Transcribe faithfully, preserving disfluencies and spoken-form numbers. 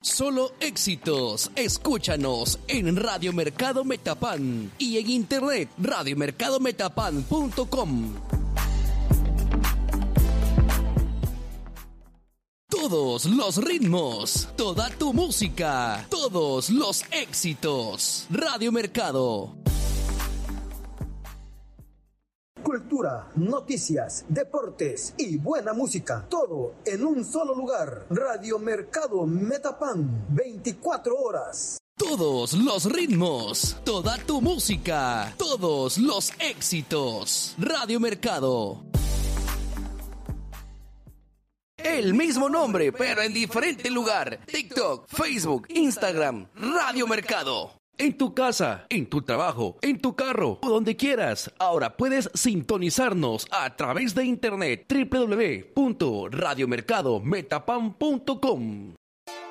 Solo éxitos. Escúchanos en Radio Mercado Metapan y en internet radio mercado metapan punto com. Todos los ritmos, toda tu música, todos los éxitos. Radio Mercado. Cultura, noticias, deportes y buena música. Todo en un solo lugar. Radio Mercado Metapan. veinticuatro horas. Todos los ritmos, toda tu música, todos los éxitos. Radio Mercado. El mismo nombre, pero en diferente lugar. TikTok, Facebook, Instagram, Radio Mercado. En tu casa, en tu trabajo, en tu carro o donde quieras. Ahora puedes sintonizarnos a través de internet doble u doble u doble u punto radio mercado metapan punto com.